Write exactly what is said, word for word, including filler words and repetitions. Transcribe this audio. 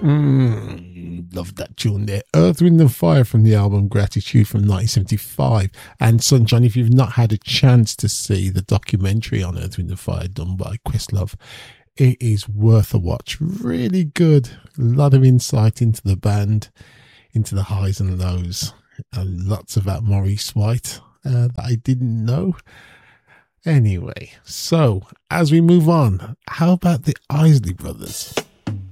Mm, love that tune there. Earth, Wind and Fire from the album Gratitude from nineteen seventy-five. And Sunshine, if you've not had a chance to see the documentary on Earth, Wind and Fire done by Questlove, it is worth a watch. Really good. A lot of insight into the band, into the highs and lows. And lots about Maurice White uh, that I didn't know. Anyway, so as we move on, how about the Isley Brothers?